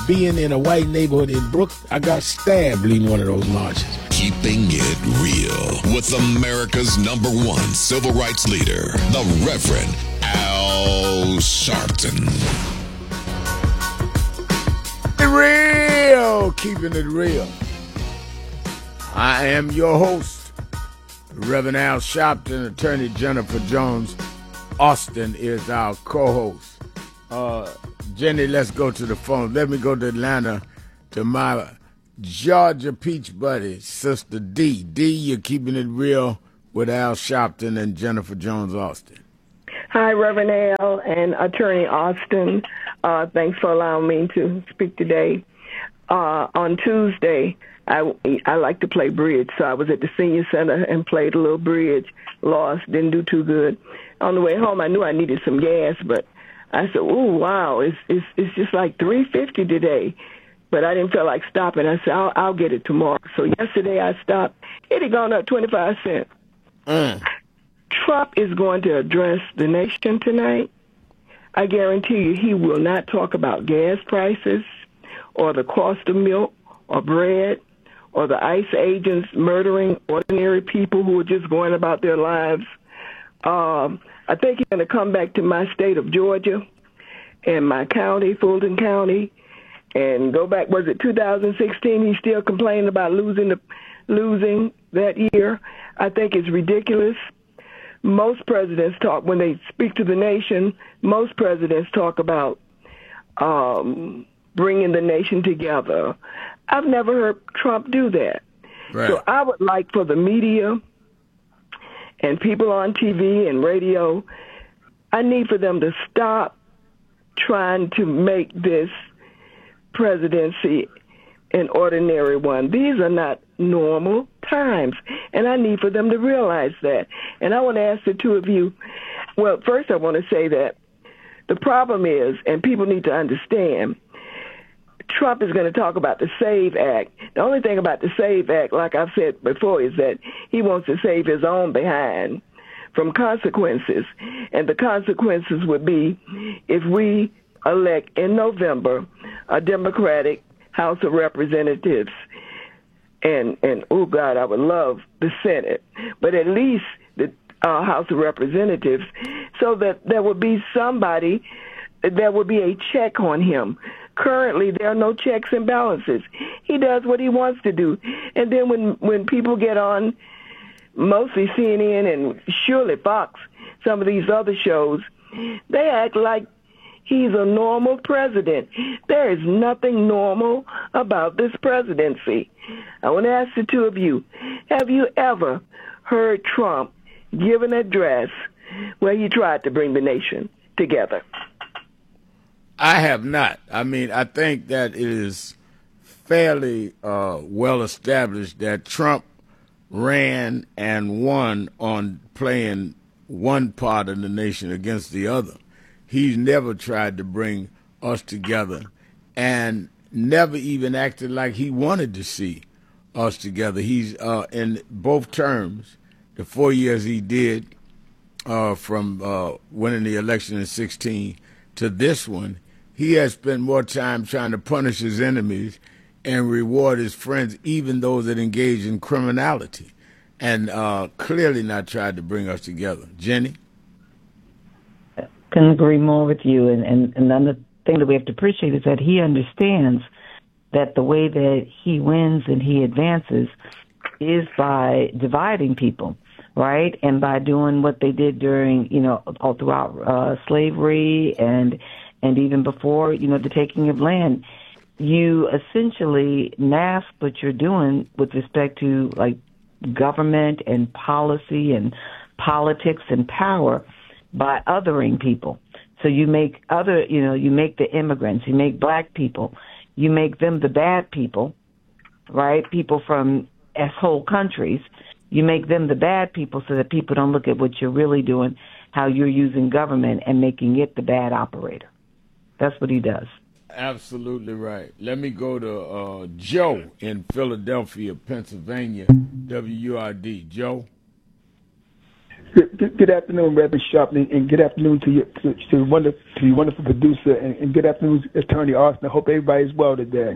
being in a white neighborhood in Brooklyn, I got stabbed leading one of those marches. Keeping it real with America's #1 civil rights leader, the Reverend Al Sharpton. Real, keeping it real. I am your host, Reverend Al Sharpton. Attorney Jennifer Jones Austin is our co-host. Jenny, let's go to the phone. Let me go to Atlanta to my Georgia Peach buddy, Sister D. D, you're keeping it real with Al Sharpton and Jennifer Jones Austin. Hi, Reverend Al and Attorney Austin. Thanks for allowing me to speak today. On Tuesday, I like to play bridge, so I was at the senior center and played a little bridge. Lost, didn't do too good. On the way home, I knew I needed some gas, but I said, "Ooh, wow, it's just like $3.50 today." But I didn't feel like stopping. I said, I'll get it tomorrow. So yesterday I stopped. It had gone up 25 cents. Trump is going to address the nation tonight. I guarantee you he will not talk about gas prices or the cost of milk or bread or the ICE agents murdering ordinary people who are just going about their lives. I think he's going to come back to my state of Georgia and my county, Fulton County, and go back, was it 2016? He's still complaining about losing that year. I think it's ridiculous. Most presidents talk, when they speak to the nation, most presidents talk about bringing the nation together. I've never heard Trump do that. Right. So I would like for the media and people on TV and radio, I need for them to stop trying to make this presidency an ordinary one. These are not normal times, and I need for them to realize that. And I want to ask the two of you, well, first I want to say that the problem is, and people need to understand, Trump is going to talk about the SAVE Act. The only thing about the SAVE Act, like I've said before, is that he wants to save his own behind from consequences. And the consequences would be if we elect in November a Democratic House of Representatives, and oh God, I would love the Senate, but at least the House of Representatives, so that there would be somebody, there would be a check on him. Currently, there are no checks and balances. He does what he wants to do. And then when people get on, mostly CNN and surely Fox, some of these other shows, they act like he's a normal president. There is nothing normal about this presidency. I want to ask the two of you, have you ever heard Trump give an address where he tried to bring the nation together? I have not. I mean, I think that it is fairly well established that Trump ran and won on playing one part of the nation against the other. He's never tried to bring us together and never even acted like he wanted to see us together. He's in both terms, the 4 years he did from winning the election in 2016 to this one, he has spent more time trying to punish his enemies and reward his friends, even those that engage in criminality, and clearly not tried to bring us together. Jenny? I couldn't agree more with you. And another thing that we have to appreciate is that he understands that the way that he wins and he advances is by dividing people, right? And by doing what they did during, all throughout slavery and even before, the taking of land. You essentially mask what you're doing with respect to, like, government and policy and politics and power by othering people. So you make you make the immigrants, you make black people, you make them the bad people, right? People from whole countries, you make them the bad people so that people don't look at what you're really doing, how you're using government and making it the bad operator. That's what he does. Absolutely right. Let me go to Joe in Philadelphia, Pennsylvania, WURD. Joe? Good afternoon, Reverend Sharpton, and good afternoon to your wonderful producer, and good afternoon, Attorney Austin. I hope everybody's well today.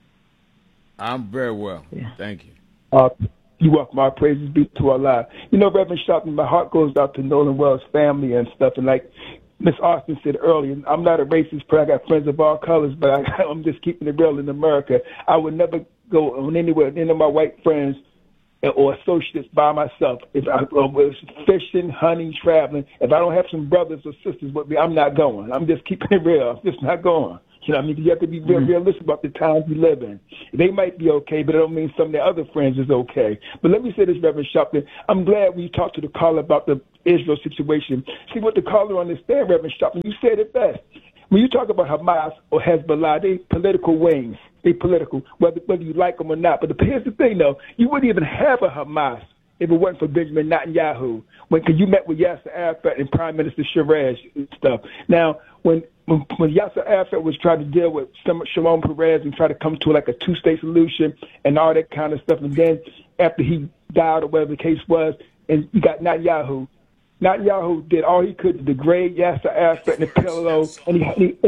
I'm very well. Yeah. Thank you. You're welcome. Our praises be to Allah. Reverend Sharpton, my heart goes out to Nolan Wells' family and stuff. And like Miss Austin said earlier, I'm not a racist, but I got friends of all colors, but I'm just keeping it real in America. I would never go on anywhere with any of my white friends or associates by myself. If I was fishing, hunting, traveling, if I don't have some brothers or sisters with me, I'm not going. I'm just keeping it real. I'm just not going. You know what I mean? You have to be realistic about the times we live in. They might be okay, but it don't mean some of their other friends is okay. But let me say this, Reverend Sharpton. I'm glad we talked to the caller about the Israel situation. See, what the caller understand, Reverend Sharpton, you said it best. When you talk about Hamas or Hezbollah, they political wings. They political, whether you like them or not. But here's the thing, though. You wouldn't even have a Hamas if it wasn't for Benjamin Netanyahu. Because you met with Yasser Arafat and Prime Minister Shiraj and stuff. Now, when Yasser Arafat was trying to deal with Shimon Peres and try to come to like a two-state solution and all that kind of stuff, and then after he died or whatever the case was, and you got Netanyahu. Netanyahu did all he could to degrade Yasser Arafat and the PLO, and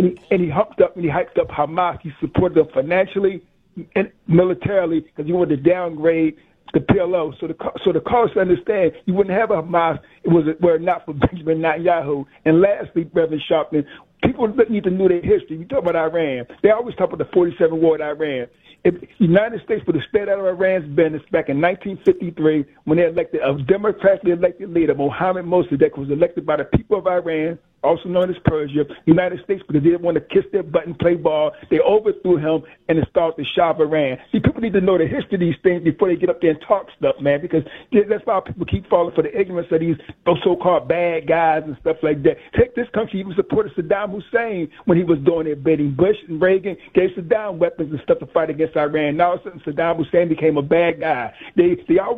he hyped up Hamas. He supported them financially and militarily because he wanted to downgrade the PLO. So the callers understand you wouldn't have a Hamas were it not for Benjamin Netanyahu. And lastly, Reverend Sharpton, people need to know their history. You talk about Iran. They always talk about the 47 war in Iran. If the United States would have stayed out of Iran's business back in 1953 when they elected a democratically elected leader, Mohammad Mossadegh, was elected by the people of Iran, also known as Persia, United States, because they didn't want to kiss their butt and play ball. They overthrew him and installed the Shah of Iran. See, people need to know the history of these things before they get up there and talk stuff, man, because that's why people keep falling for the ignorance of these so-called bad guys and stuff like that. Take this country, even supported Saddam Hussein when he was doing their bidding. Bush and Reagan gave Saddam weapons and stuff to fight against Iran. Now all of a sudden Saddam Hussein became a bad guy. They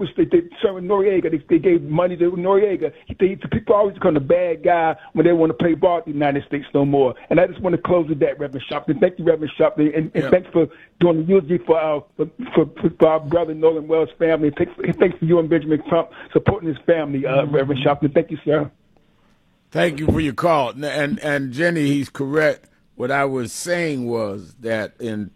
served Noriega. They gave money to Noriega. People always become the bad guy when they want to play ball in the United States no more. And I just want to close with that, Reverend Sharpton. Thank you, Reverend Sharpton, and thanks for doing the eulogy for our brother Nolan Wells' family. Thanks for you and Benjamin Trump supporting his family, Reverend Sharpton. Thank you, sir. Thank you for your call. And Jenny, he's correct. What I was saying was that in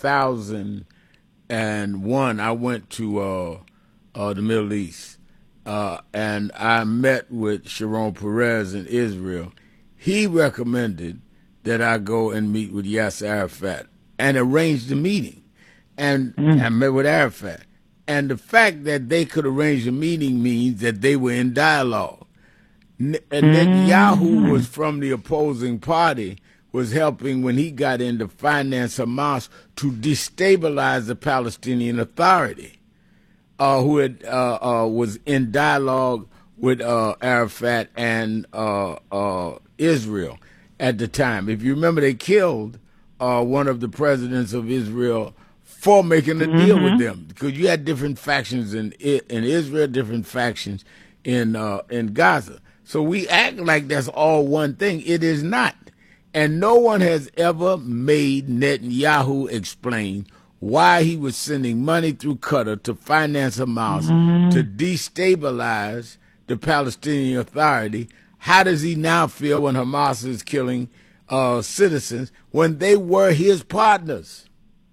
2001, I went to the Middle East, and I met with Shimon Peres in Israel. He recommended that I go and meet with Yasser Arafat and arranged the meeting. And I met with Arafat. And the fact that they could arrange a meeting means that they were in dialogue. And Netanyahu was from the opposing party, was helping when he got in to finance Hamas to destabilize the Palestinian Authority, who had, was in dialogue with Arafat and Israel at the time. If you remember, they killed one of the presidents of Israel for making a deal with them, because you had different factions in Israel, different factions in Gaza. So we act like that's all one thing. It is not. And no one has ever made Netanyahu explain why he was sending money through Qatar to finance Hamas to destabilize the Palestinian Authority. How does he now feel when Hamas is killing citizens when they were his partners?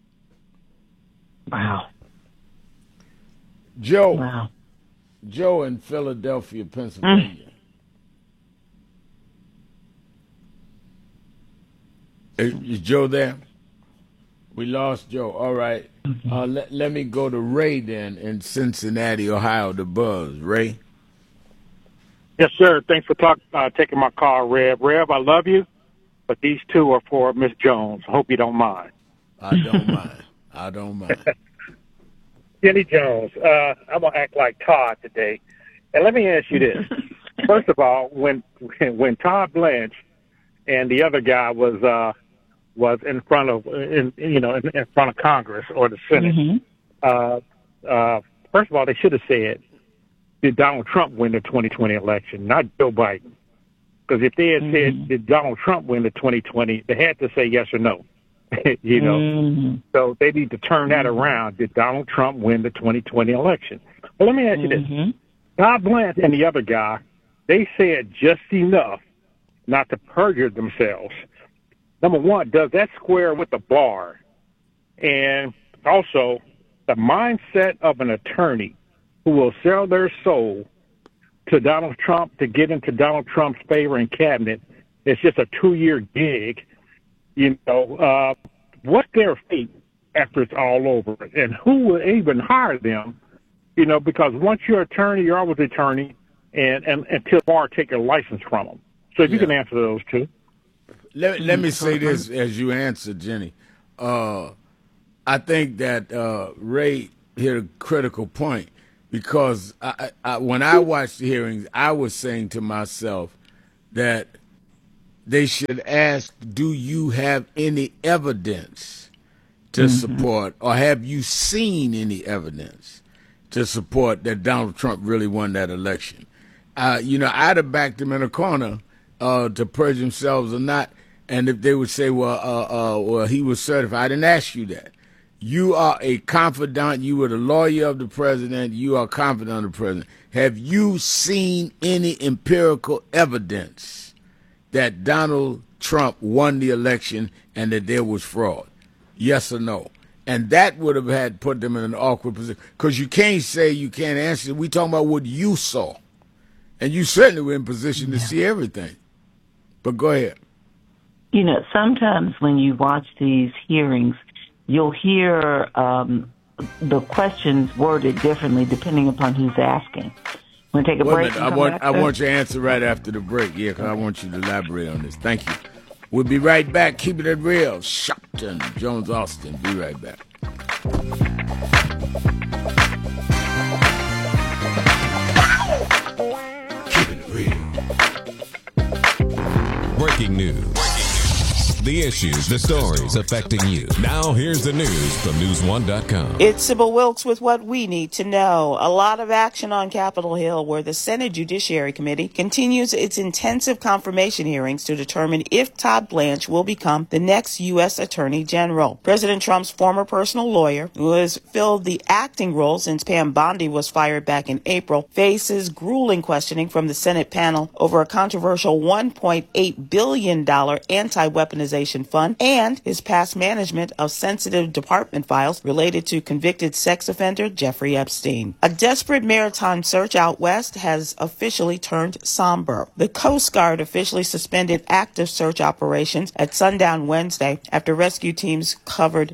Wow. Joe. Wow. Joe in Philadelphia, Pennsylvania. Is Joe there? We lost Joe. All right. Let me go to Ray then in Cincinnati, Ohio, the Buzz. Ray? Yes, sir. Thanks for taking my call, Rev. Rev, I love you, but these two are for Miss Jones. I hope you don't mind. I don't mind. I don't mind. Jenny Jones, I'm going to act like Todd today. And let me ask you this. First of all, when Todd Blanche and the other guy was in front of in front of Congress or the Senate, first of all, they should have said, did Donald Trump win the 2020 election, not Joe Biden? Because if they had said, did Donald Trump win the 2020, they had to say yes or no. So they need to turn that around. Did Donald Trump win the 2020 election? Well, let me ask you this. Todd Blanche and the other guy, they said just enough not to perjure themselves. Number one, does that square with the bar? And also, the mindset of an attorney who will sell their soul to Donald Trump to get into Donald Trump's favor in cabinet, it's just a 2-year gig. What's their fate after it's all over? And who will even hire them? Because once you're attorney, you're always attorney, and until bar take your license from them. So if you can answer those two. Let me say this as you answer, Jenny. I think that Ray hit a critical point, because when I watched the hearings, I was saying to myself that they should ask, do you have any evidence to support, or have you seen any evidence to support that Donald Trump really won that election? I'd have backed him in a corner to purge themselves or not. And if they would say, well, he was certified, I didn't ask you that. You are a confidant. You were the lawyer of the president. You are confidant of the president. Have you seen any empirical evidence that Donald Trump won the election and that there was fraud? Yes or no? And that would have had put them in an awkward position, because you can't say you can't answer. We talking about what you saw, and you certainly were in position to see everything. But go ahead. Sometimes when you watch these hearings, you'll hear the questions worded differently depending upon who's asking. Want to take a break? I want your answer right after the break, because I want you to elaborate on this. Thank you. We'll be right back. Keep it real. Sharpton, Jones Austin. Be right back. Keep it real. Breaking news. The issues, the stories affecting you. Now here's the news from News1.com. It's Sybil Wilkes with what we need to know. A lot of action on Capitol Hill, where the Senate Judiciary Committee continues its intensive confirmation hearings to determine if Todd Blanche will become the next U.S. Attorney General. President Trump's former personal lawyer, who has filled the acting role since Pam Bondi was fired back in April, faces grueling questioning from the Senate panel over a controversial $1.8 billion anti-weaponization fund and his past management of sensitive department files related to convicted sex offender Jeffrey Epstein. A desperate maritime search out west has officially turned somber. The Coast Guard officially suspended active search operations at sundown Wednesday after rescue teams covered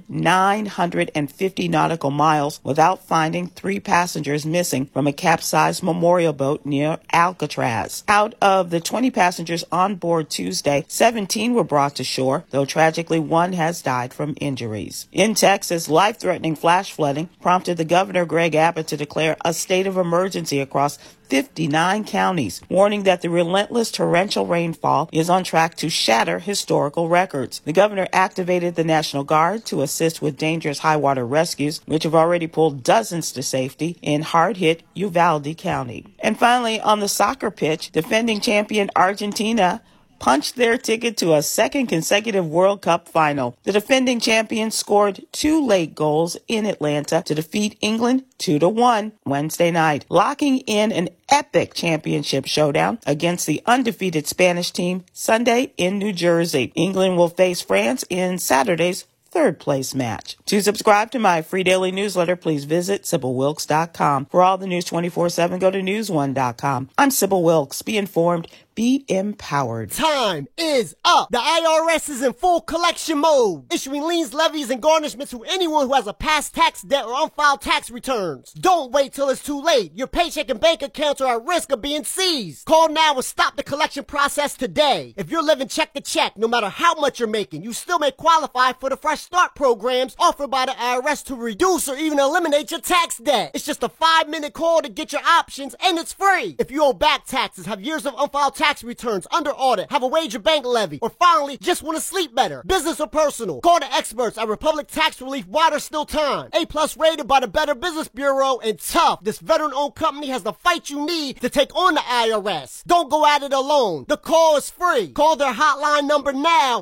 950 nautical miles without finding 3 passengers missing from a capsized memorial boat near Alcatraz. Out of the 20 passengers on board Tuesday, 17 were brought to shore, though tragically 1 has died from injuries. In Texas, life-threatening flash flooding prompted the governor, Greg Abbott, to declare a state of emergency across 59 counties, warning that the relentless torrential rainfall is on track to shatter historical records. The governor activated the National Guard to assist with dangerous high water rescues, which have already pulled dozens to safety in hard-hit Uvalde County. And finally, on the soccer pitch, defending champion Argentina punched their ticket to a second consecutive World Cup final. The defending champions scored 2 late goals in Atlanta to defeat England 2-1 Wednesday night, locking in an epic championship showdown against the undefeated Spanish team Sunday in New Jersey. England will face France in Saturday's third-place match. To subscribe to my free daily newsletter, please visit SybilWilkes.com. For all the news 24/7, go to News1.com. I'm Sybil Wilkes. Be informed. Be empowered. Time is up. The IRS is in full collection mode, issuing liens, levies, and garnishments to anyone who has a past tax debt or unfiled tax returns. Don't wait till it's too late. Your paycheck and bank accounts are at risk of being seized. Call now and stop the collection process today. If you're living check to check, no matter how much you're making, you still may qualify for the Fresh Start programs offered by the IRS to reduce or even eliminate your tax debt. It's just a 5-minute call to get your options, and it's free. If you owe back taxes, have years of unfiled tax tax returns under audit, have a wage or bank levy, or finally just want to sleep better? Business or personal? Call the experts at Republic Tax Relief while there's still time. A+ rated by the Better Business Bureau, and tough. This veteran-owned company has the fight you need to take on the IRS. Don't go at it alone. The call is free. Call their hotline number now,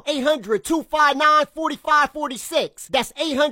800-259-4546. That's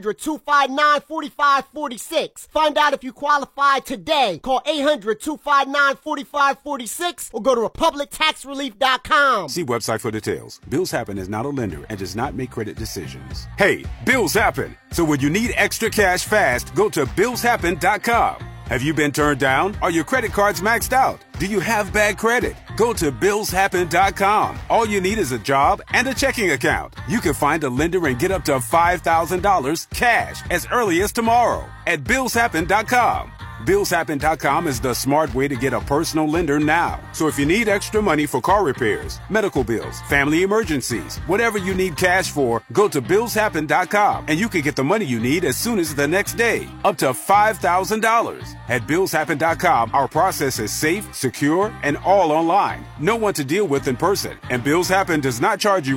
800-259-4546. Find out if you qualify today. Call 800-259-4546 or go to republictaxrelief.com. See website for details. Bills Happen is not a lender and does not make credit decisions. Hey, bills happen. So when you need extra cash fast, go to billshappen.com. Have you been turned down? Are your credit cards maxed out? Do you have bad credit? Go to billshappen.com. All you need is a job and a checking account. You can find a lender and get up to $5,000 cash as early as tomorrow at billshappen.com. Billshappen.com is the smart way to get a personal lender now. So if you need extra money for car repairs, medical bills, family emergencies, whatever you need cash for, go to billshappen.com and you can get the money you need as soon as the next day, up to $5,000. At billshappen.com, our process is safe, secure, and all online. No one to deal with in person. And Bills Happen does not charge you